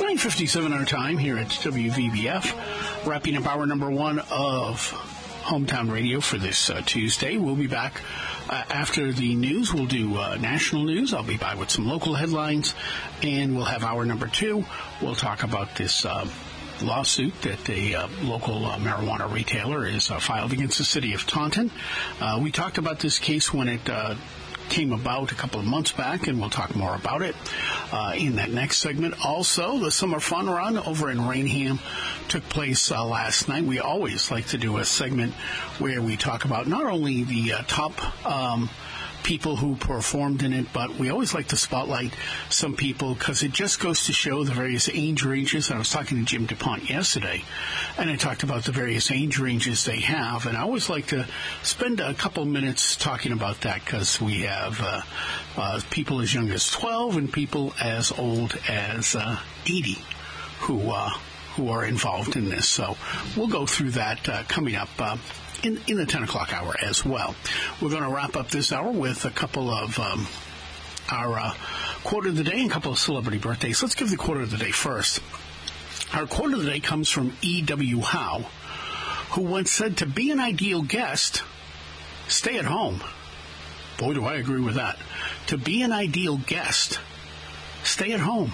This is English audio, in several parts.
9:57 our time here at WVBF, wrapping up hour number one of Hometown Radio for this Tuesday. We'll be back after the news. We'll do national news. I'll be by with some local headlines, and we'll have hour number two. We'll talk about this lawsuit that a local marijuana retailer is filed against the city of Taunton. We talked about this case when it came about a couple of months back, and we'll talk more about it in that next segment. Also, the Summer Fun Run over in Rainham took place last night. We always like to do a segment where we talk about not only the top people who performed in it, but we always like to spotlight some people because it just goes to show the various age ranges. I was talking to Jim DuPont yesterday, and I talked about the various age ranges they have, and I always like to spend a couple minutes talking about that because we have people as young as 12 and people as old as 80 who are involved in this. So we'll go through that coming up in the 10 o'clock hour as well. We're going to wrap up this hour with a couple of our quote of the day and a couple of celebrity birthdays. Let's give the quote of the day first. Our quote of the day comes from E.W. Howe, who once said, "To be an ideal guest, stay at home." Boy, do I agree with that. To be an ideal guest, stay at home.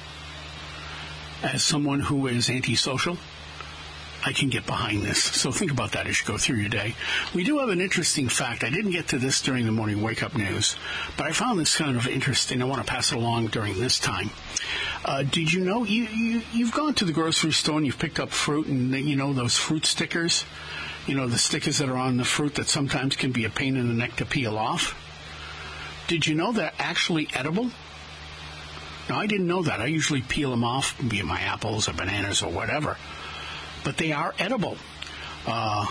As someone who is antisocial, I can get behind this. So think about that as you go through your day. We do have an interesting fact. I didn't get to this during the morning wake-up news, but I found this kind of interesting. I want to pass it along during this time. Did you know you've gone to the grocery store and you've picked up fruit, and you know those fruit stickers? You know, the stickers that are on the fruit that sometimes can be a pain in the neck to peel off? Did you know they're actually edible? Now, I didn't know that. I usually peel them off, be it my apples or bananas or whatever. But they are edible. Of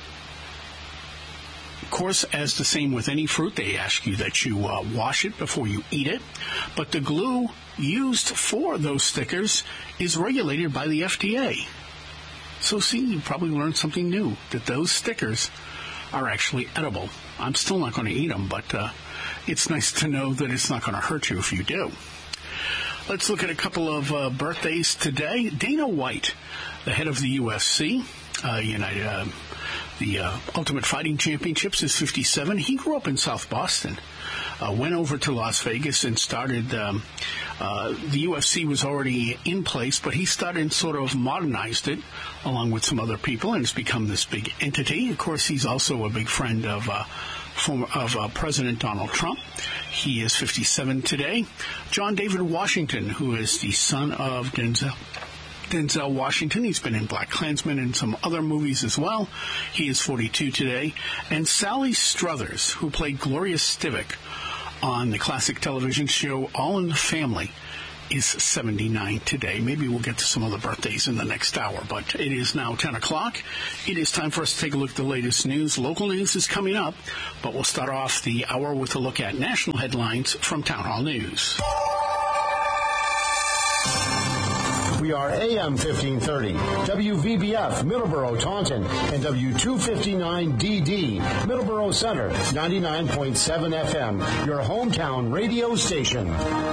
course, as the same with any fruit, they ask you that you wash it before you eat it. But the glue used for those stickers is regulated by the FDA. So see, you probably learned something new, that those stickers are actually edible. I'm still not going to eat them, but it's nice to know that it's not going to hurt you if you do. Let's look at a couple of birthdays today. Dana White, the head of the UFC, the Ultimate Fighting Championships, is 57. He grew up in South Boston, went over to Las Vegas and started, the UFC was already in place, but he started and sort of modernized it along with some other people, and it's become this big entity. Of course, he's also a big friend of President Donald Trump. He is 57 today. John David Washington, who is the son of Denzel Washington. He's been in BlacKkKlansman and some other movies as well. He is 42 today. And Sally Struthers, who played Gloria Stivic on the classic television show All in the Family, is 79 today. Maybe we'll get to some other birthdays in the next hour, but it is now 10 o'clock. It is time for us to take a look at the latest news. Local news is coming up, but we'll start off the hour with a look at national headlines from Town Hall News. We are AM 1530, WVBF, Middleborough, Taunton, and W259DD, Middleborough Center, 99.7 FM, your hometown radio station.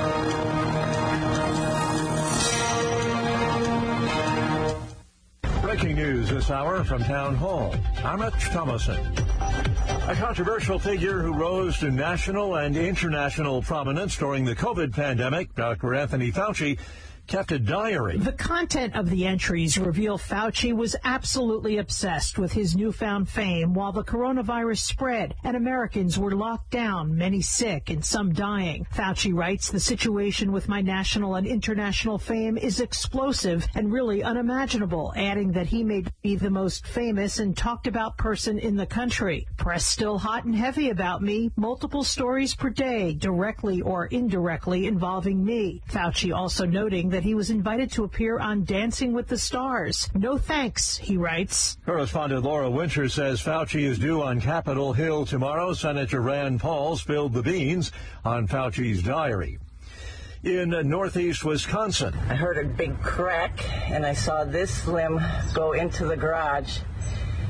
Breaking news this hour from Town Hall. I'm Rich Thomason. A controversial figure who rose to national and international prominence during the COVID pandemic, Dr. Anthony Fauci, kept a diary. The content of the entries reveal Fauci was absolutely obsessed with his newfound fame while the coronavirus spread and Americans were locked down, many sick and some dying. Fauci writes, "The situation with my national and international fame is explosive and really unimaginable," adding that he may be the most famous and talked about person in the country. "Press still hot and heavy about me, multiple stories per day, directly or indirectly involving me." Fauci also noting that he was invited to appear on Dancing with the Stars. "No thanks," he writes. Correspondent Laura Winter says Fauci is due on Capitol Hill tomorrow. Senator Rand Paul spilled the beans on Fauci's diary. In northeast Wisconsin, I heard a big crack, and I saw this limb go into the garage,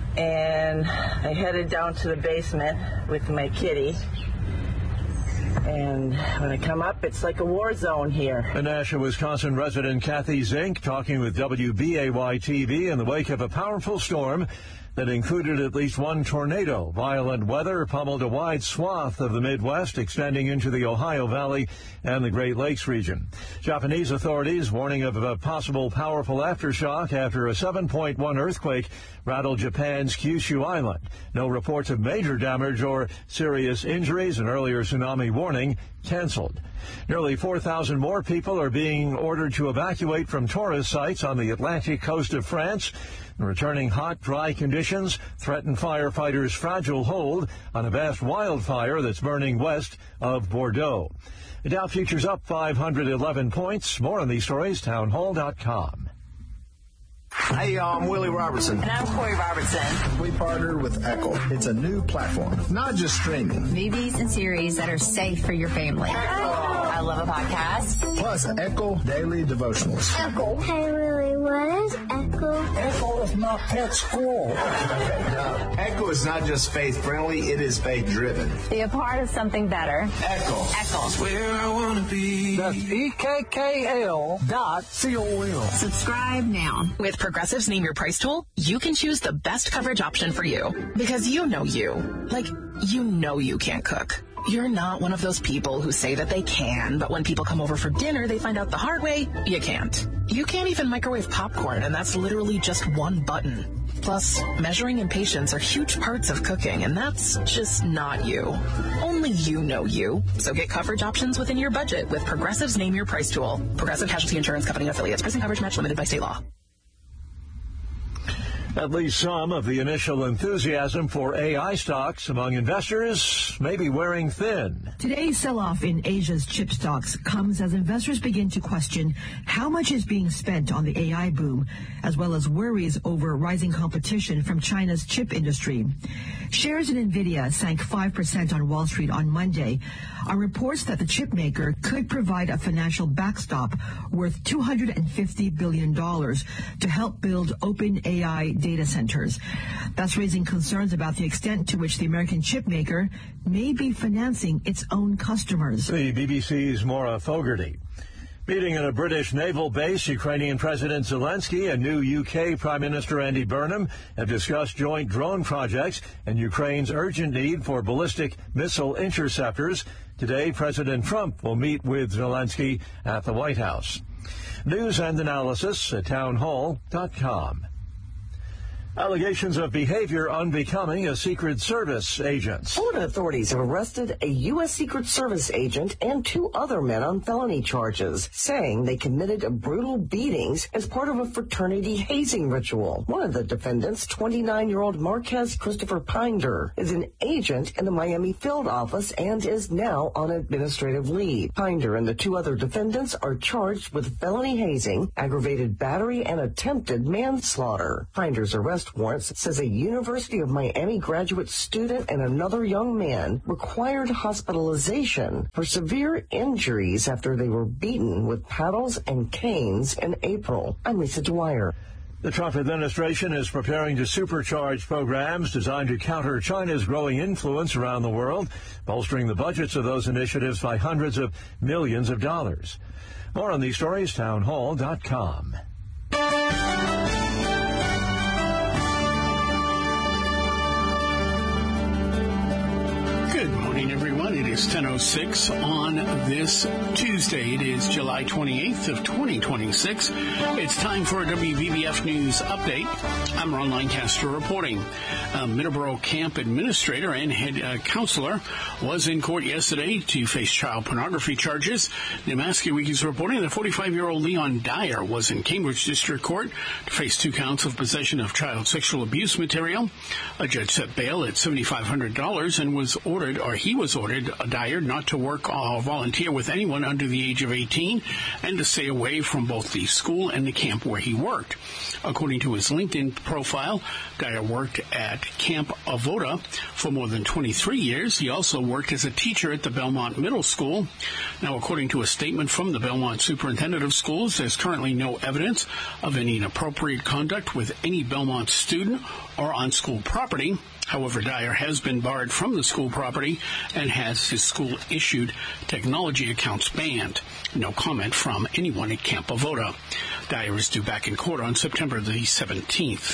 and I headed down to the basement with my kitty, And when I come up, it's like a war zone here. A Nashua, Wisconsin resident Kathy Zink talking with WBAY-TV in the wake of a powerful storm that included at least one tornado. Violent weather pummeled a wide swath of the Midwest, extending into the Ohio Valley and the Great Lakes region. Japanese authorities warning of a possible powerful aftershock after a 7.1 earthquake rattled Japan's Kyushu Island. No reports of major damage or serious injuries. An earlier tsunami warning canceled. Nearly 4,000 more people are being ordered to evacuate from tourist sites on the Atlantic coast of France. Returning hot, dry conditions threaten firefighters' fragile hold on a vast wildfire that's burning west of Bordeaux. The Dow futures up 511 points. More on these stories, townhall.com. Hey, y'all, I'm Willie Robertson. And I'm Corey Robertson. We partnered with Echo. It's a new platform, not just streaming. Movies and series that are safe for your family. I love a podcast. Plus, Echo Daily Devotionals. Echo. Hey, Willie, what is Echo? Echo is not pet school. No, Echo is not just faith-friendly, it is faith-driven. Be a part of something better. Echo. Echo. Where I want to be. That's EKKL.com. Subscribe now. With Progressive's Name Your Price tool, you can choose the best coverage option for you. Because you know you. Like, you know you can't cook. You're not one of those people who say that they can, but when people come over for dinner, they find out the hard way, you can't. You can't even microwave popcorn, and that's literally just one button. Plus, measuring and patience are huge parts of cooking, and that's just not you. Only you know you. So get coverage options within your budget with Progressive's Name Your Price tool. Progressive Casualty Insurance Company affiliates. Price and coverage match limited by state law. At least some of the initial enthusiasm for AI stocks among investors may be wearing thin. Today's sell-off in Asia's chip stocks comes as investors begin to question how much is being spent on the AI boom, as well as worries over rising competition from China's chip industry. Shares in NVIDIA sank 5% on Wall Street on Monday on reports that the chip maker could provide a financial backstop worth $250 billion to help build open AI data centers. That's raising concerns about the extent to which the American chip maker may be financing its own customers. The BBC's Maura Fogarty. Meeting at a British naval base, Ukrainian President Zelensky and new UK Prime Minister Andy Burnham have discussed joint drone projects and Ukraine's urgent need for ballistic missile interceptors. Today, President Trump will meet with Zelensky at the White House. News and analysis at townhall.com. Allegations of behavior unbecoming a Secret Service agent. Florida authorities have arrested a U.S. Secret Service agent and 2 other men on felony charges, saying they committed brutal beatings as part of a fraternity hazing ritual. One of the defendants, 29-year-old Marquez Christopher Pinder, is an agent in the Miami field office and is now on administrative leave. Pinder and the 2 other defendants are charged with felony hazing, aggravated battery, and attempted manslaughter. Pinder's arrest warrant says a University of Miami graduate student and another young man required hospitalization for severe injuries after they were beaten with paddles and canes in April. I'm Lisa Dwyer. The Trump administration is preparing to supercharge programs designed to counter China's growing influence around the world, bolstering the budgets of those initiatives by hundreds of millions of dollars. More on these stories, townhall.com. Good morning, everyone. It is 10:06 on this Tuesday. It is July 28th of 2026. It's time for a WVBF News Update. I'm Ron Lancaster reporting. Middleborough camp administrator and head counselor was in court yesterday to face child pornography charges. Nemaska Week is reporting that 45-year-old Leon Dyer was in Cambridge District Court to face 2 counts of possession of child sexual abuse material. A judge set bail at $7,500 and he was ordered, Dyer, not to work or volunteer with anyone under the age of 18 and to stay away from both the school and the camp where he worked. According to his LinkedIn profile, Dyer worked at Camp Avoda for more than 23 years. He also worked as a teacher at the Belmont Middle School. Now, according to a statement from the Belmont Superintendent of Schools, there's currently no evidence of any inappropriate conduct with any Belmont student or on school property. However, Dyer has been barred from the school property and has his school-issued technology accounts banned. No comment from anyone at Camp Avoda. Dyer is due back in court on September the 17th.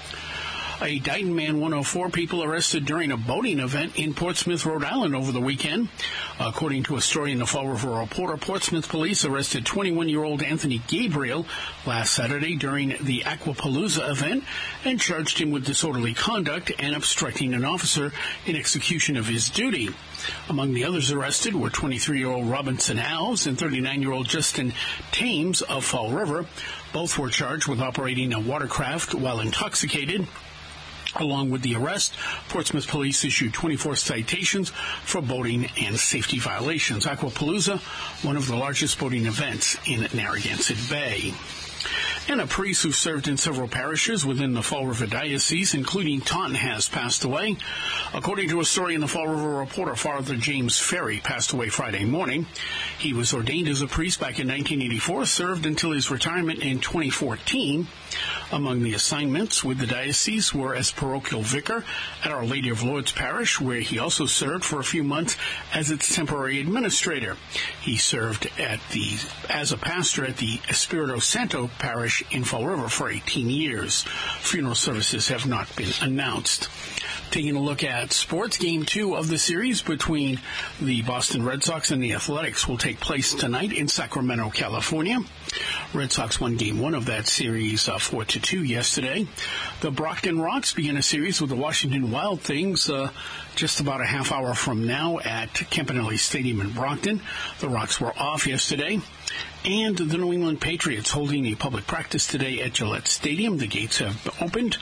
A Dighton Man 104 people arrested during a boating event in Portsmouth, Rhode Island over the weekend. According to a story in the Fall River Reporter, Portsmouth police arrested 21-year-old Anthony Gabriel last Saturday during the Aquapalooza event and charged him with disorderly conduct and obstructing an officer in execution of his duty. Among the others arrested were 23-year-old Robinson Alves and 39-year-old Justin Thames of Fall River. Both were charged with operating a watercraft while intoxicated. Along with the arrest, Portsmouth police issued 24 citations for boating and safety violations. Aquapalooza, one of the largest boating events in Narragansett Bay. And a priest who served in several parishes within the Fall River Diocese, including Taunton, has passed away. According to a story in the Fall River Reporter, Father James Ferry passed away Friday morning. He was ordained as a priest back in 1984, served until his retirement in 2014. Among the assignments with the diocese were as parochial vicar at Our Lady of Lourdes Parish, where he also served for a few months as its temporary administrator. He served as a pastor at the Espiritu Santo Parish in Fall River for 18 years. Funeral services have not been announced. Taking a look at sports, Game 2 of the series between the Boston Red Sox and the Athletics will take place tonight in Sacramento, California. Red Sox won Game 1 of that series 4-2 yesterday. The Brockton Rocks begin a series with the Washington Wild Things just about a half hour from now at Campanelli Stadium in Brockton. The Rocks were off yesterday. And the New England Patriots holding a public practice today at Gillette Stadium. The gates have opened.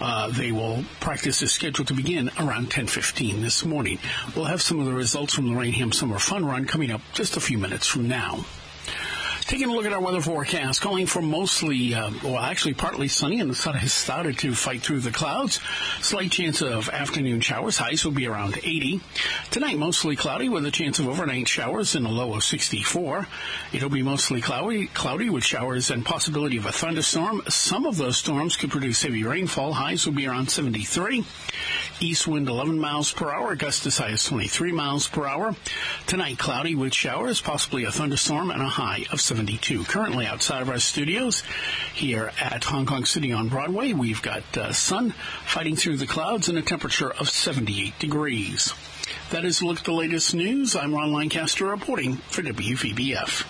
Practice is scheduled to begin around 10:15 this morning. We'll have some of the results from the Rainham Summer Fun Run coming up just a few minutes from now. Taking a look at our weather forecast, calling for mostly, partly sunny, and the sun has started to fight through the clouds. Slight chance of afternoon showers. Highs will be around 80. Tonight, mostly cloudy with a chance of overnight showers and a low of 64. It'll be mostly cloudy with showers and possibility of a thunderstorm. Some of those storms could produce heavy rainfall. Highs will be around 73. East wind 11 miles per hour. Gusts as high as 23 miles per hour. Tonight, cloudy with showers, possibly a thunderstorm, and a high of 72. Currently outside of our studios here at Hong Kong City on Broadway, we've got sun fighting through the clouds and a temperature of 78 degrees. That is a look at the latest news. I'm Ron Lancaster reporting for WVBF.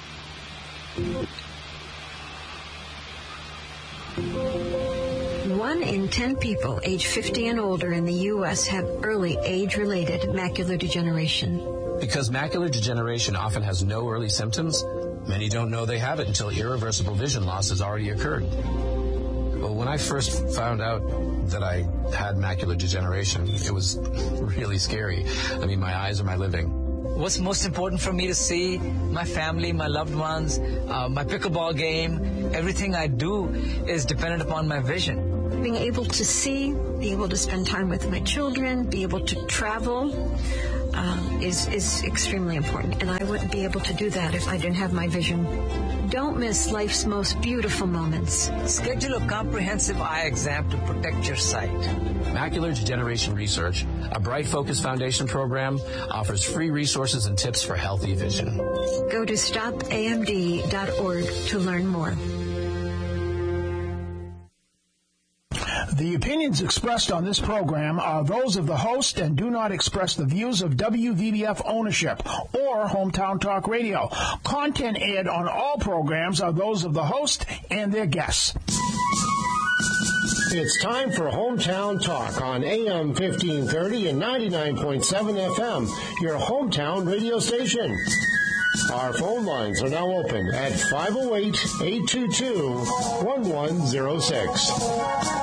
One in 10 people age 50 and older in the U.S. have early age-related macular degeneration. Because macular degeneration often has no early symptoms, many don't know they have it until irreversible vision loss has already occurred. Well, when I first found out that I had macular degeneration, it was really scary. I mean, my eyes are my living. What's most important for me to see my family, my loved ones, my pickleball game, everything I do is dependent upon my vision. Being able to see, be able to spend time with my children, be able to travel is extremely important. And I wouldn't be able to do that if I didn't have my vision. Don't miss life's most beautiful moments. Schedule a comprehensive eye exam to protect your sight. Macular Degeneration Research, a Bright Focus Foundation program, offers free resources and tips for healthy vision. Go to stopamd.org to learn more. The opinions expressed on this program are those of the host and do not express the views of WVBF ownership or Hometown Talk Radio. Content aired on all programs are those of the host and their guests. It's time for Hometown Talk on AM 1530 and 99.7 FM, your hometown radio station. Our phone lines are now open at 508-822-1106.